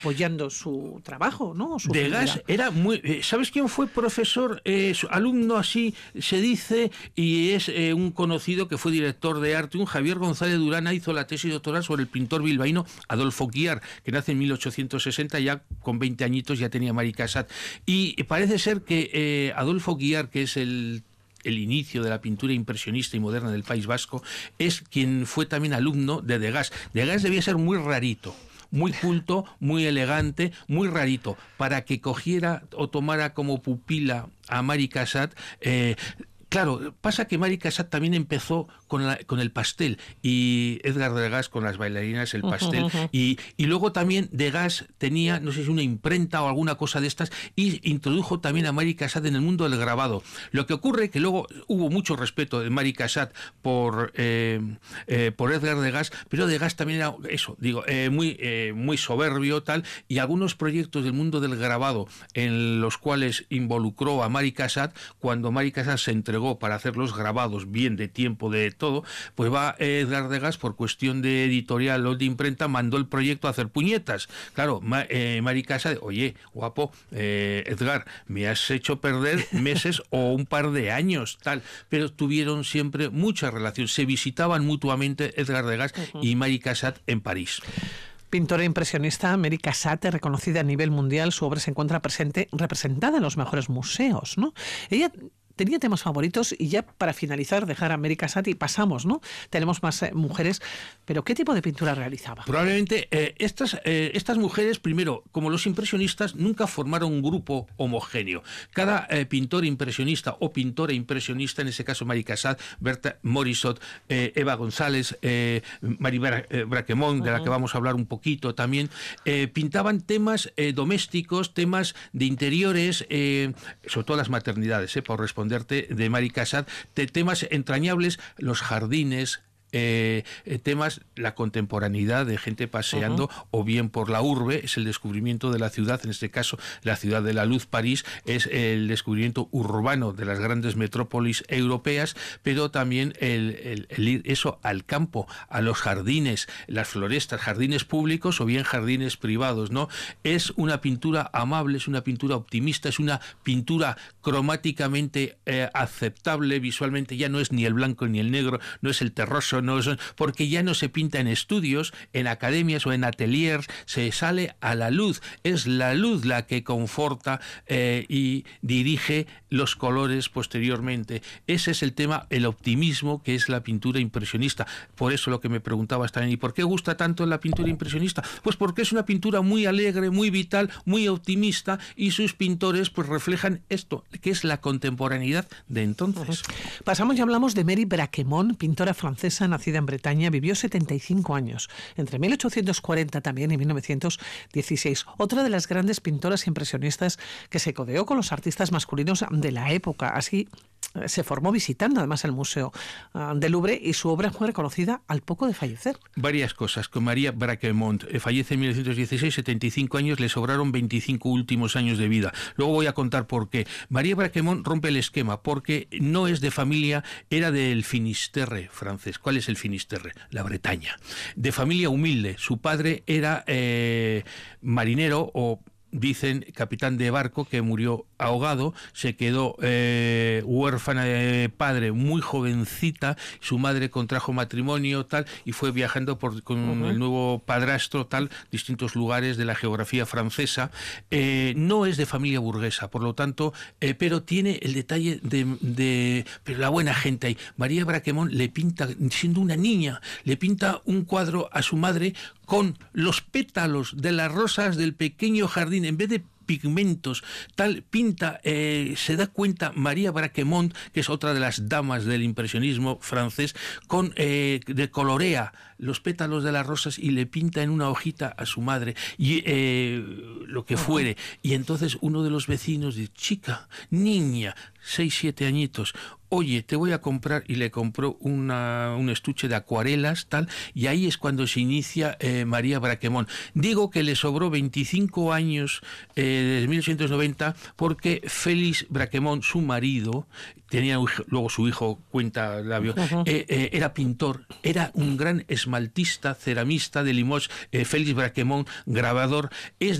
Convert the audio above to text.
apoyando su trabajo, ¿no? Su Degas figura. era muy... ¿Sabes quién fue profesor? Su alumno, así se dice, y es un conocido que fue director de arte, un Javier González Durana, hizo la tesis doctoral sobre el pintor bilbaíno Adolfo Guiar, que nace en 1860, ya con 20 añitos ya tenía Mari Cassatt. Y parece ser que Adolfo Guiar, que es el inicio de la pintura impresionista y moderna del País Vasco, es quien fue también alumno de Degas. Degas debía ser muy rarito, muy culto, muy elegante, muy rarito, para que cogiera o tomara como pupila a Mari Cassatt. Claro, pasa que Mari Cassatt también empezó con el pastel, y Edgar Degas con las bailarinas, el pastel, y luego también Degas tenía, no sé si una imprenta o alguna cosa de estas, y introdujo también a Mari Cassatt en el mundo del grabado. Lo que ocurre que luego hubo mucho respeto de Mari Cassatt por Edgar Degas, pero Degas también era eso, digo, muy soberbio, tal, y algunos proyectos del mundo del grabado en los cuales involucró a Mari Cassatt, cuando Mari Cassatt se entregó para hacer los grabados bien de tiempo, de todo, pues va Edgar Degas, por cuestión de editorial o de imprenta, mandó el proyecto a hacer puñetas. Claro, Mari Cassatt, oye, guapo, Edgar, me has hecho perder meses o un par de años, tal, pero tuvieron siempre mucha relación, se visitaban mutuamente Edgar Degas y Mari Cassatt en París. Pintora impresionista, Mary Cassatt, reconocida a nivel mundial, su obra se encuentra representada en los mejores museos, ¿no? Ella tenía temas favoritos, y ya para finalizar, dejar a Mary Cassatt y pasamos, ¿no? Tenemos más mujeres, pero ¿qué tipo de pintura realizaba? Probablemente estas mujeres, primero, como los impresionistas, nunca formaron un grupo homogéneo. Cada pintor impresionista o pintora impresionista, en ese caso Mary Cassatt, Berta Morisot, Eva González, Marie Braquemont, de la que vamos a hablar un poquito también, pintaban temas domésticos, temas de interiores, sobre todo las maternidades, por responderte, de Mary Cassatt, temas entrañables, los jardines, temas, la contemporaneidad de gente paseando o bien por la urbe, es el descubrimiento de la ciudad, en este caso la ciudad de la luz, París, es el descubrimiento urbano de las grandes metrópolis europeas, pero también el ir eso al campo, a los jardines, las florestas, jardines públicos o bien jardines privados, ¿no? Es una pintura amable, es una pintura optimista, es una pintura cromáticamente aceptable visualmente, ya no es ni el blanco ni el negro, no es el terroso, porque ya no se pinta en estudios, en academias o en ateliers, se sale a la luz. Es la luz la que conforta y dirige los colores posteriormente. Ese es el tema, el optimismo, que es la pintura impresionista. Por eso lo que me preguntabas también, ¿y por qué gusta tanto la pintura impresionista? Pues porque es una pintura muy alegre, muy vital, muy optimista, y sus pintores pues reflejan esto, que es la contemporaneidad de entonces. Pasamos y hablamos de Mary Braquemont, pintora francesa nacida en Bretaña, vivió 75 años, entre 1840 también y 1916. Otra de las grandes pintoras impresionistas que se codeó con los artistas masculinos de la época. Así se formó visitando además el Museo del Louvre, y su obra fue reconocida al poco de fallecer. Varias cosas. Con María Braquemont, fallece en 1916, 75 años, le sobraron 25 últimos años de vida. Luego voy a contar por qué. María Braquemont rompe el esquema porque no es de familia, era del Finisterre francés. ¿Cuál es el Finisterre? La Bretaña. De familia humilde. Su padre era marinero, o dicen capitán de barco, que murió ahogado, se quedó huérfana de padre muy jovencita, su madre contrajo matrimonio, tal, y fue viajando con el nuevo padrastro, tal, distintos lugares de la geografía francesa. No es de familia burguesa, por lo tanto, pero tiene el detalle pero la buena gente ahí. María Braquemont le pinta, siendo una niña, le pinta un cuadro a su madre con los pétalos de las rosas del pequeño jardín, en vez de pigmentos, tal, pinta, se da cuenta María Braquemont, que es otra de las damas del impresionismo francés, decolorea los pétalos de las rosas y le pinta en una hojita a su madre, y lo que fuere, y entonces uno de los vecinos dice: chica, niña, 6, 7 añitos. Oye, te voy a comprar, y le compró un estuche de acuarelas, tal, y ahí es cuando se inicia María Braquemont. Digo que le sobró 25 años desde 1890 porque Félix Braquemont, su marido, luego su hijo cuenta era pintor, era un gran esmaltista, ceramista de Limoges, Félix Braquemont, grabador. Es